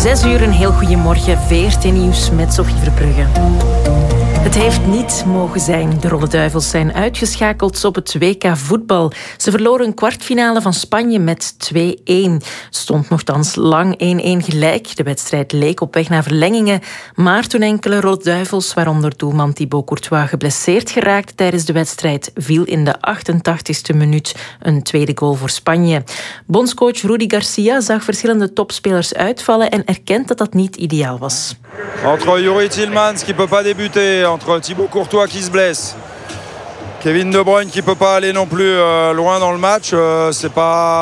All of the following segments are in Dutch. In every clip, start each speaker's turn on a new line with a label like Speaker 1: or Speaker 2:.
Speaker 1: 6 uur, een heel goeiemorgen. VRT Nieuws met Sophie Verbrugge. Het heeft niet mogen zijn. De Rode Duivels zijn uitgeschakeld op het WK voetbal. Ze verloren een kwartfinale van Spanje met 2-1. Het stond nogthans lang 1-1 gelijk. De wedstrijd leek op weg naar verlengingen. Maar toen enkele Rode Duivels, waaronder doelman Thibaut Courtois, geblesseerd geraakte tijdens de wedstrijd, viel in de 88e minuut een tweede goal voor Spanje. Bondscoach Rudi Garcia zag verschillende topspelers uitvallen en erkent dat dat niet ideaal was.
Speaker 2: Entre Youri Tielemans qui peut pas débuter, entre Thibaut Courtois qui se blesse, Kevin De Bruyne qui peut pas aller non plus loin dans le match, c'est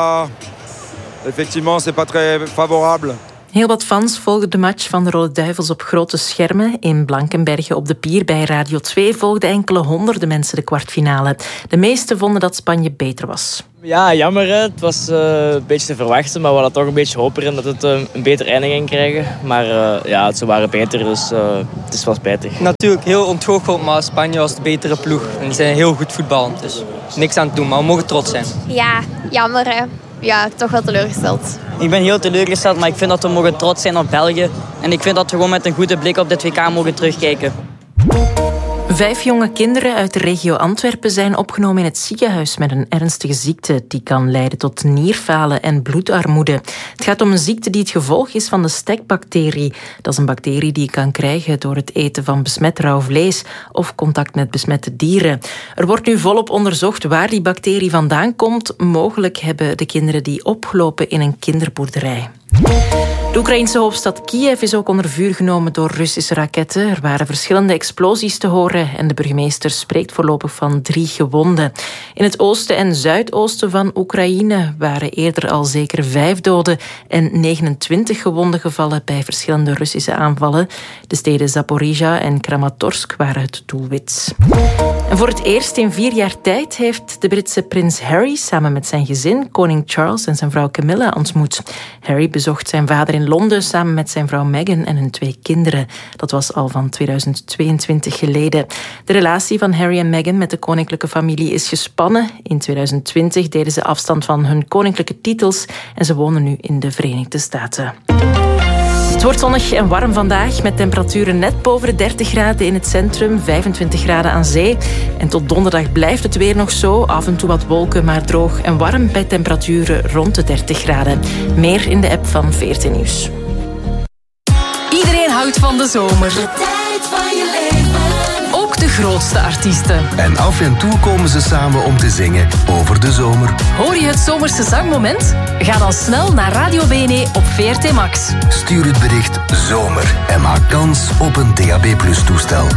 Speaker 2: pas très favorable.
Speaker 1: Heel wat fans volgden de match van de Rode Duivels op grote schermen. In Blankenberge op de Pier bij Radio 2 volgden enkele honderden mensen de kwartfinale. De meesten vonden dat Spanje beter was.
Speaker 3: Ja, jammer. Hè. Het was een beetje te verwachten, maar we hadden toch een beetje hoop erin dat het een betere eindig ging krijgen. Maar ze waren beter, dus het is wel spijtig.
Speaker 4: Natuurlijk heel ontgoocheld, maar Spanje was de betere ploeg. En die zijn heel goed voetballend, dus niks aan te doen, maar we mogen trots zijn.
Speaker 5: Ja, jammer hè. Ja, toch wel teleurgesteld.
Speaker 6: Ik ben heel teleurgesteld, maar ik vind dat we mogen trots zijn op België. En ik vind dat we gewoon met een goede blik op dit WK mogen terugkijken.
Speaker 1: 5 jonge kinderen uit de regio Antwerpen zijn opgenomen in het ziekenhuis met een ernstige ziekte die kan leiden tot nierfalen en bloedarmoede. Het gaat om een ziekte die het gevolg is van de stekbacterie. Dat is een bacterie die je kan krijgen door het eten van besmet rauw vlees of contact met besmette dieren. Er wordt nu volop onderzocht waar die bacterie vandaan komt. Mogelijk hebben de kinderen die opgelopen in een kinderboerderij. De Oekraïnse hoofdstad Kiev is ook onder vuur genomen door Russische raketten. Er waren verschillende explosies te horen en de burgemeester spreekt voorlopig van 3 gewonden. In het oosten en zuidoosten van Oekraïne waren eerder al zeker 5 doden en 29 gewonden gevallen bij verschillende Russische aanvallen. De steden Zaporizhia en Kramatorsk waren het doelwit. En voor het eerst in 4 jaar tijd heeft de Britse prins Harry samen met zijn gezin koning Charles en zijn vrouw Camilla ontmoet. Harry bezocht zijn vader in Londen samen met zijn vrouw Meghan en hun 2 kinderen. Dat was al van 2022 geleden. De relatie van Harry en Meghan met de koninklijke familie is gespannen. In 2020 deden ze afstand van hun koninklijke titels en ze wonen nu in de Verenigde Staten. Het wordt zonnig en warm vandaag met temperaturen net boven de 30 graden in het centrum, 25 graden aan zee. En tot donderdag blijft het weer nog zo. Af en toe wat wolken, maar droog en warm bij temperaturen rond de 30 graden. Meer in de app van VRT Nieuws.
Speaker 7: Iedereen houdt van de zomer. De tijd van je leven. Ook de grootste artiesten.
Speaker 8: En af en toe komen ze samen om te zingen over de zomer.
Speaker 7: Hoor je het zomerse zangmoment? Ga dan snel naar Radio BNE op VRT Max.
Speaker 8: Stuur het bericht zomer en maak kans op een DAB+ toestel.